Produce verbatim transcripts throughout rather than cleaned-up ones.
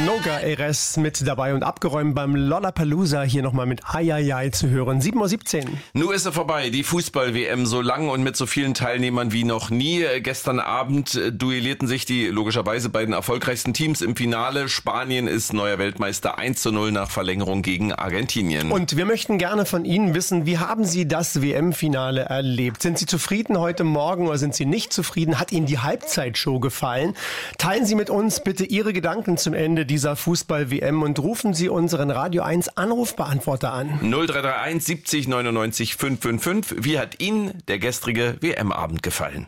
Noga Eres mit dabei und abgeräumt beim Lollapalooza. Hier nochmal mit Ayayay zu hören. sieben Uhr siebzehn. Nun ist er vorbei, die Fußball-W M, so lang und mit so vielen Teilnehmern wie noch nie. Gestern Abend duellierten sich die logischerweise beiden erfolgreichsten Teams im Finale. Spanien ist neuer Weltmeister, eins zu null nach Verlängerung gegen Argentinien. Und wir möchten gerne von Ihnen wissen, wie haben Sie das W M-Finale erlebt? Sind Sie zufrieden heute Morgen oder sind Sie nicht zufrieden? Hat Ihnen die Halbzeitshow gefallen? Teilen Sie mit uns bitte Ihre Gedanken zum Ende dieser Fußball-W M und rufen Sie unseren Radio eins Anrufbeantworter an. null drei drei eins siebzig neunundneunzig fünfhundertfünfundfünfzig. Wie hat Ihnen der gestrige W M-Abend gefallen?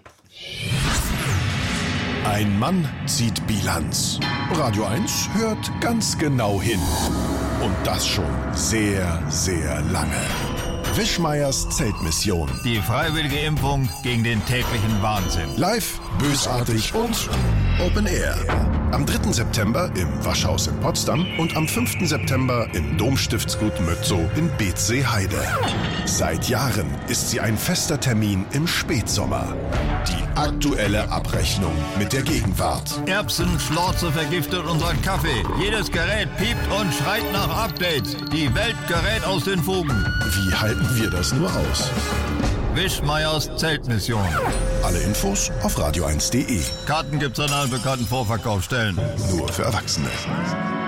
Ein Mann zieht Bilanz. Radio eins hört ganz genau hin. Und das schon sehr, sehr lange. Wischmeiers Zeltmission. Die freiwillige Impfung gegen den täglichen Wahnsinn. Live, bösartig und Open Air. Am dritten September im Waschhaus in Potsdam und am fünften September im Domstiftsgut Mötzow in Beetzsee-Heide. Seit Jahren ist sie ein fester Termin im Spätsommer. Die aktuelle Abrechnung mit der Gegenwart. Erbsenschlorze vergiftet unseren Kaffee. Jedes Gerät piept und schreit nach Updates. Die Welt gerät aus den Fugen. Wie halten wir das nur aus? Wischmeiers Zeltmission. Alle Infos auf radio eins punkt de. Karten gibt's an allen bekannten Vorverkaufsstellen. Nur für Erwachsene.